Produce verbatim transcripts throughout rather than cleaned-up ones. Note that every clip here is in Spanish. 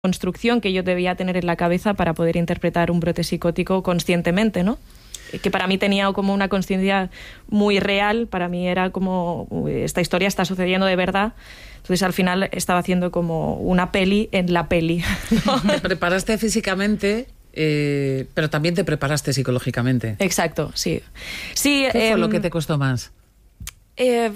construcción que yo debía tener en la cabeza para poder interpretar un brote psicótico conscientemente, ¿no? Que para mí tenía como una conciencia muy real, para mí era como, esta historia está sucediendo de verdad, entonces al final estaba haciendo como una peli en la peli, ¿no? Te preparaste físicamente, eh, pero también te preparaste psicológicamente. Exacto, sí. sí ¿Qué eh, fue lo que te costó más? Eh,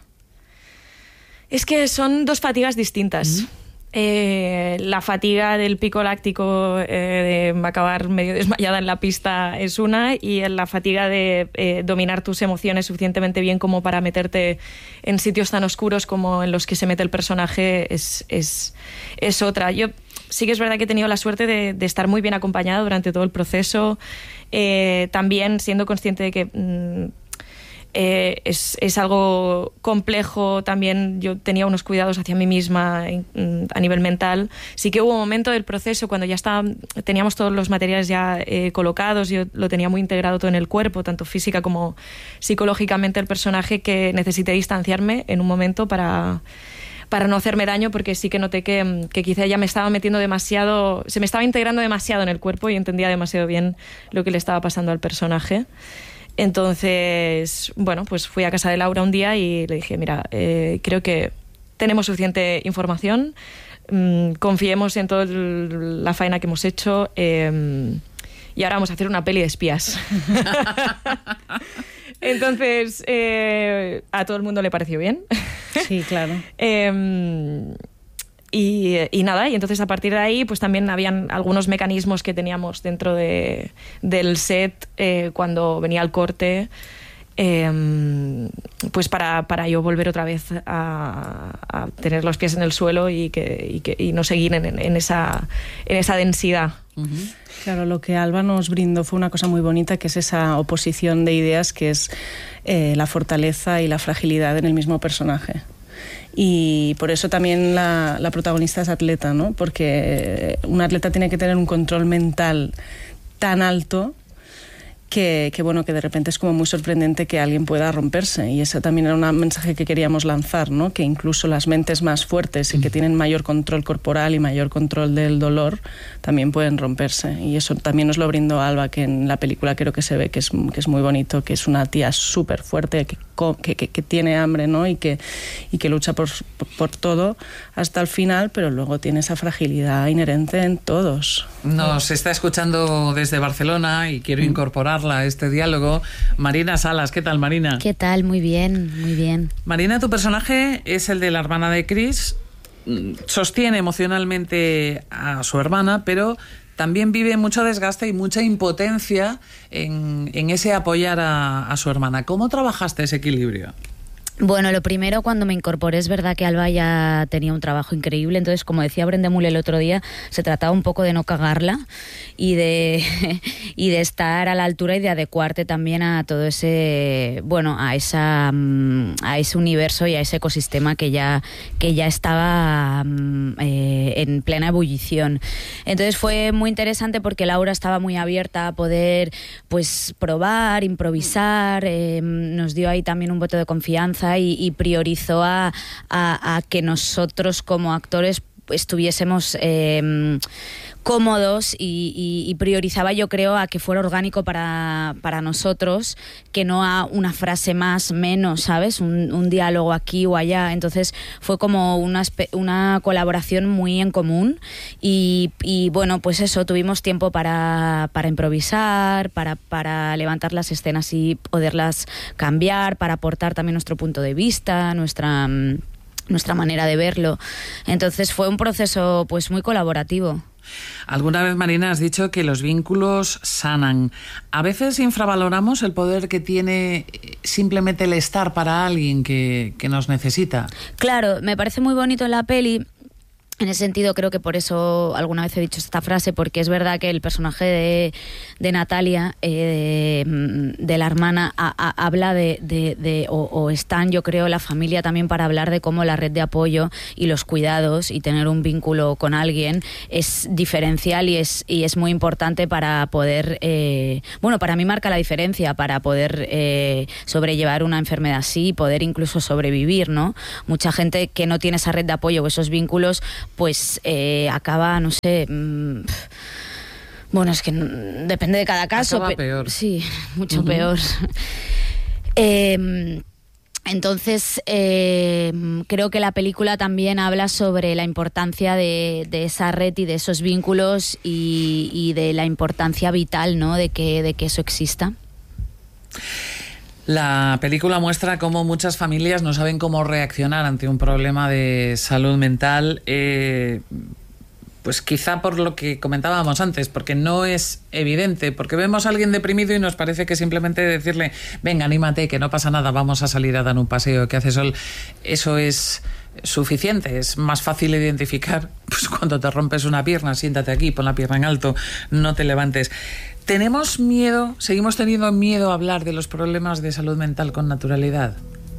es que son dos fatigas distintas. Mm-hmm. Eh, la fatiga del pico láctico, eh, de acabar medio desmayada en la pista es una, y la fatiga de eh, dominar tus emociones suficientemente bien como para meterte en sitios tan oscuros como en los que se mete el personaje es, es, es otra. Yo sí que es verdad que he tenido la suerte de, de estar muy bien acompañada durante todo el proceso, eh, también siendo consciente de que mmm, Eh, es, es algo complejo. También yo tenía unos cuidados hacia mí misma a nivel mental. Sí que hubo un momento del proceso cuando ya estaba, teníamos todos los materiales ya eh, colocados, yo lo tenía muy integrado todo en el cuerpo, tanto física como psicológicamente el personaje, que necesité distanciarme en un momento para, para no hacerme daño, porque sí que noté que, que quizá ya me estaba metiendo demasiado, se me estaba integrando demasiado en el cuerpo y entendía demasiado bien lo que le estaba pasando al personaje. Entonces, bueno, pues fui a casa de Laura un día y le dije, mira, eh, creo que tenemos suficiente información, mmm, confiemos en toda la faena que hemos hecho, eh, y ahora vamos a hacer una peli de espías. Entonces, eh, a todo el mundo le pareció bien. Sí, claro. eh, Y, y nada, y entonces a partir de ahí pues también habían algunos mecanismos que teníamos dentro de, del set eh, cuando venía el corte, eh, pues para, para yo volver otra vez a, a tener los pies en el suelo y, que, y, que, y no seguir en, en, esa, en esa densidad. Uh-huh. Claro, lo que Alba nos brindó fue una cosa muy bonita, que es esa oposición de ideas, que es eh, la fortaleza y la fragilidad en el mismo personaje. Y por eso también la, la protagonista es atleta, ¿no? Porque un atleta tiene que tener un control mental tan alto que, que, bueno, que de repente es como muy sorprendente que alguien pueda romperse. Y ese también era un mensaje que queríamos lanzar, ¿no? Que incluso las mentes más fuertes y que tienen mayor control corporal y mayor control del dolor también pueden romperse. Y eso también nos lo brindó Alba, que en la película creo que se ve que es, que es muy bonito, que es una tía súper fuerte, que Que, que, que tiene hambre, ¿no? Y que, y que lucha por, por, por todo hasta el final, pero luego tiene esa fragilidad inherente en todos. Nos está escuchando desde Barcelona y quiero incorporarla a este diálogo. Marina Salas, ¿qué tal, Marina? ¿Qué tal? Muy bien, muy bien. Marina, tu personaje es el de la hermana de Chris, sostiene emocionalmente a su hermana, pero también vive mucho desgaste y mucha impotencia en, en ese apoyar a, a su hermana. ¿Cómo trabajaste ese equilibrio? Bueno, lo primero, cuando me incorporé, es verdad que Alba ya tenía un trabajo increíble, entonces, como decía Brendemul el otro día, se trataba un poco de no cagarla y de, y de estar a la altura y de adecuarte también a todo ese, bueno, a esa a ese universo y a ese ecosistema que ya, que ya estaba eh, en plena ebullición. Entonces fue muy interesante porque Laura estaba muy abierta a poder, pues, probar, improvisar, eh, nos dio ahí también un voto de confianza Y, y priorizó a, a, a que nosotros como actores estuviésemos eh, cómodos y, y, y priorizaba, yo creo, a que fuera orgánico para, para nosotros, que no a una frase más, menos, ¿sabes? Un, un diálogo aquí o allá. Entonces fue como una, una colaboración muy en común y, y bueno, pues eso, tuvimos tiempo para, para improvisar, para, para levantar las escenas y poderlas cambiar, para aportar también nuestro punto de vista, nuestra... nuestra manera de verlo. Entonces fue un proceso pues muy colaborativo. Alguna vez, Marina, has dicho que los vínculos sanan. A veces infravaloramos el poder que tiene simplemente el estar para alguien que, que nos necesita. Claro, me parece muy bonito en la peli. En ese sentido, creo que por eso alguna vez he dicho esta frase, porque es verdad que el personaje de, de Natalia, eh, de, de la hermana, a, a, habla de, de, de o, o están, yo creo, la familia también para hablar de cómo la red de apoyo y los cuidados y tener un vínculo con alguien es diferencial y es, y es muy importante para poder, eh, bueno, para mí marca la diferencia, para poder eh, sobrellevar una enfermedad así y poder incluso sobrevivir, ¿no? Mucha gente que no tiene esa red de apoyo o esos vínculos pues eh, acaba, no sé... Mmm, bueno, es que depende de cada caso. Acaba peor. Sí, mucho uh-huh. peor. eh, entonces, eh, creo que la película también habla sobre la importancia de, de esa red y de esos vínculos y, y de la importancia vital, ¿no? de que, de que eso exista. La película muestra cómo muchas familias no saben cómo reaccionar ante un problema de salud mental, eh, pues quizá por lo que comentábamos antes, porque no es evidente, porque vemos a alguien deprimido y nos parece que simplemente decirle, venga, anímate, que no pasa nada, vamos a salir a dar un paseo, que hace sol, eso es suficiente. Es más fácil identificar, pues cuando te rompes una pierna, siéntate aquí, pon la pierna en alto, no te levantes. ¿Tenemos miedo, seguimos teniendo miedo a hablar de los problemas de salud mental con naturalidad?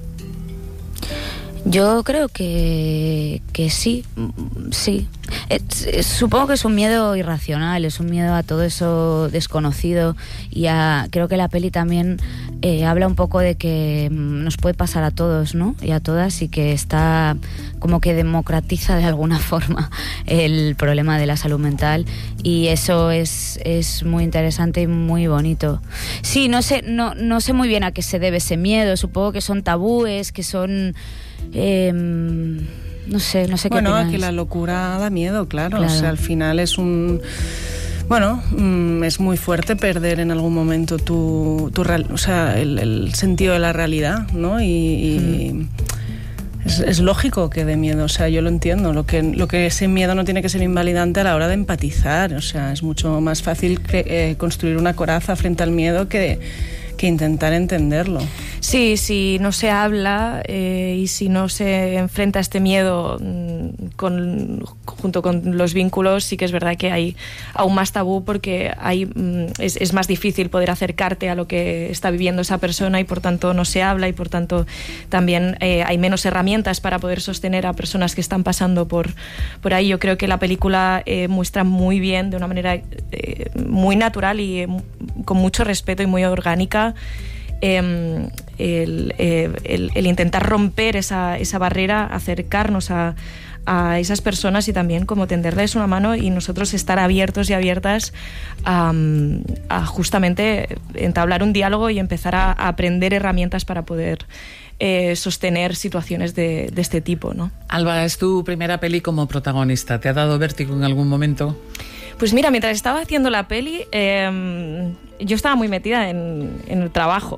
Yo creo que, que sí, sí. Es, es, supongo que es un miedo irracional, es un miedo a todo eso desconocido y a, creo que la peli también eh, habla un poco de que nos puede pasar a todos, ¿no? Y a todas, y que está como que democratiza de alguna forma el problema de la salud mental, y eso es, es muy interesante y muy bonito. Sí, no sé, no, no sé muy bien a qué se debe ese miedo, supongo que son tabúes, que son... Eh, no sé, no sé qué bueno, opináis. Que la locura da miedo, claro. claro. O sea, al final es un... Bueno, mm, es muy fuerte perder en algún momento tu, tu real, o sea, el, el sentido de la realidad, ¿no? Y, y mm. es, es lógico que dé miedo, o sea, yo lo entiendo. Lo que, lo que ese miedo no tiene que ser invalidante a la hora de empatizar. O sea, es mucho más fácil cre- eh, construir una coraza frente al miedo que... que intentar entenderlo. Sí, si no se habla eh, y si no se enfrenta este miedo con, junto con los vínculos, sí que es verdad que hay aún más tabú, porque hay, es, es más difícil poder acercarte a lo que está viviendo esa persona, y por tanto no se habla, y por tanto también eh, hay menos herramientas para poder sostener a personas que están pasando por, por ahí. Yo creo que la película eh, muestra muy bien, de una manera eh, muy natural y eh, con mucho respeto y muy orgánica, Eh, el, eh, el, el intentar romper esa, esa barrera, acercarnos a, a esas personas y también como tenderles una mano, y nosotros estar abiertos y abiertas a, a justamente entablar un diálogo y empezar a, a aprender herramientas para poder eh, sostener situaciones de, de este tipo, ¿no? Alba, es tu primera peli como protagonista. ¿Te ha dado vértigo en algún momento? Pues mira, mientras estaba haciendo la peli, eh, yo estaba muy metida en, en el trabajo.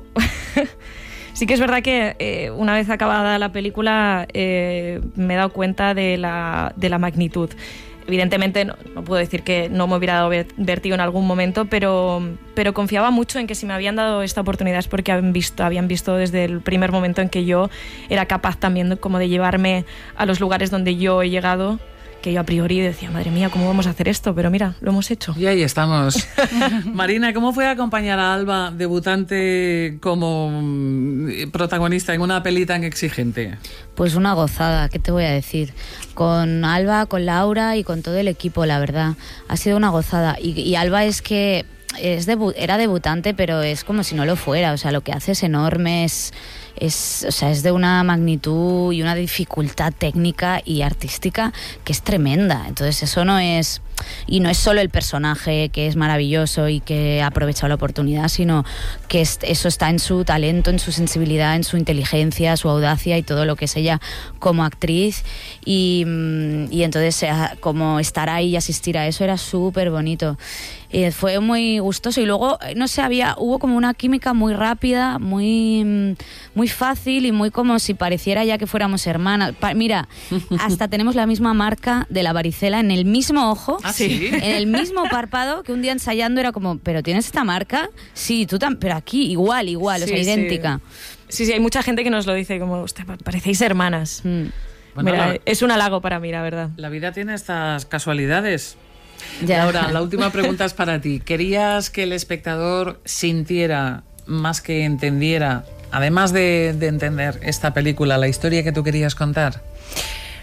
Sí que es verdad que eh, una vez acabada la película eh, me he dado cuenta de la, de la magnitud. Evidentemente no, no puedo decir que no me hubiera dado vértigo en algún momento, pero, pero confiaba mucho en que si me habían dado esta oportunidad es porque habían visto, habían visto desde el primer momento en que yo era capaz también como de llevarme a los lugares donde yo he llegado, que yo a priori decía, madre mía, ¿cómo vamos a hacer esto? Pero mira, lo hemos hecho. Y ahí estamos. Marina, ¿cómo fue acompañar a Alba, debutante como protagonista en una peli tan exigente? Pues una gozada, ¿qué te voy a decir? Con Alba, con Laura y con todo el equipo, la verdad. Ha sido una gozada. Y, y Alba es que es debu- era debutante, pero es como si no lo fuera. O sea, lo que hace es enorme, es... Es, o sea, es de una magnitud y una dificultad técnica y artística que es tremenda. Entonces eso no es... Y no es solo el personaje, que es maravilloso y que ha aprovechado la oportunidad, sino que es, eso está en su talento, en su sensibilidad, en su inteligencia, su audacia y todo lo que es ella como actriz. Y, y entonces como estar ahí y asistir a eso era súper bonito. Y fue muy gustoso, y luego, no sé, había, hubo como una química muy rápida, muy, muy fácil y muy como si pareciera ya que fuéramos hermanas. Pa- mira, hasta tenemos la misma marca de la varicela en el mismo ojo. ¿Ah, sí? En el mismo párpado, que un día ensayando era como, ¿pero tienes esta marca? Sí, tú también, pero aquí igual, igual, sí, o sea, idéntica. Sí. sí, sí, hay mucha gente que nos lo dice, como, usted, parecéis hermanas. Mm. Bueno, Mira, la, es un halago para mí, la verdad. La vida tiene estas casualidades. Ya. Laura, la última pregunta es para ti. ¿Querías que el espectador sintiera más que entendiera, además de, de entender esta película, la historia que tú querías contar?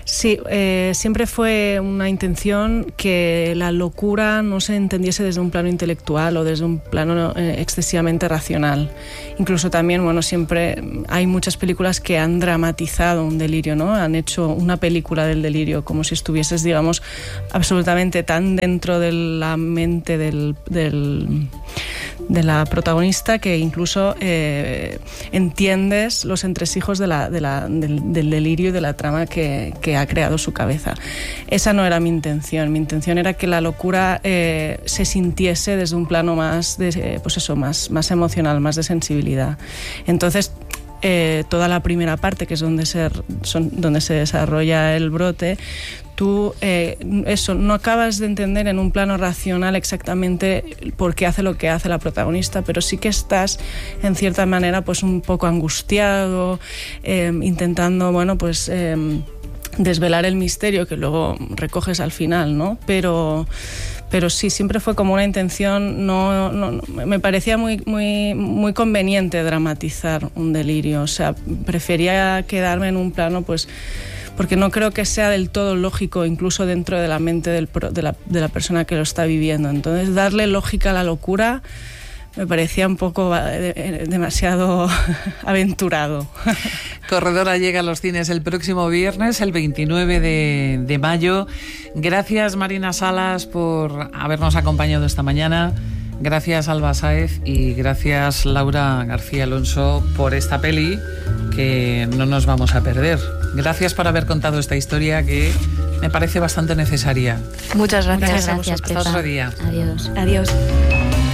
Sí, eh, siempre fue una intención que la locura no se entendiese desde un plano intelectual o desde un plano eh, excesivamente racional. Incluso también, bueno, siempre hay muchas películas que han dramatizado un delirio, ¿no? Han hecho una película del delirio, como si estuvieses, digamos, absolutamente tan dentro de la mente del, del, de la protagonista que incluso eh, entiendes los entresijos de la, de la, del, del delirio y de la trama que, que ha creado su cabeza. Esa no era mi intención. Mi intención era que la locura eh, se sintiese desde un plano más, de, eh, pues eso, más, más emocional, más de sensibilidad. Entonces, eh, toda la primera parte, que es donde se, son, donde se desarrolla el brote, tú eh, eso no acabas de entender en un plano racional exactamente por qué hace lo que hace la protagonista, pero sí que estás en cierta manera pues un poco angustiado, eh, intentando, bueno, pues eh, desvelar el misterio que luego recoges al final, ¿no? Pero pero sí, siempre fue como una intención, no, no, no me parecía muy, muy, muy conveniente dramatizar un delirio, o sea, prefería quedarme en un plano, pues, porque no creo que sea del todo lógico, incluso dentro de la mente del, de, la, de la persona que lo está viviendo. Entonces, darle lógica a la locura me parecía un poco demasiado aventurado. Corredora llega a los cines el próximo viernes, el veintinueve de mayo. Gracias, Marina Salas, por habernos acompañado esta mañana. Gracias, Alba Sáez, y gracias, Laura García Alonso, por esta peli que no nos vamos a perder. Gracias por haber contado esta historia que me parece bastante necesaria. Muchas gracias. Muchas gracias, Hasta otro día. Adiós. Adiós.